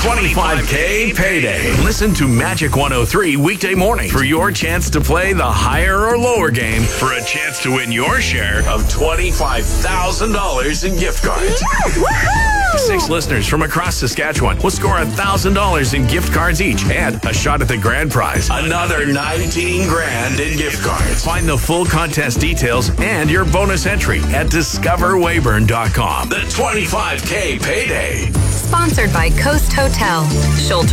25K Payday. Listen to Magic 103 weekday morning for your chance to play the higher or lower game for a chance to win your share of $25,000 in gift cards. Woohoo! 6 listeners from across Saskatchewan will score $1,000 in gift cards each and a shot at the grand prize. Another 19 grand in gift cards. Find the full contest details and your bonus entry at discoverweyburn.com. The 25K Payday. Sponsored by Coast Hotel, Sholto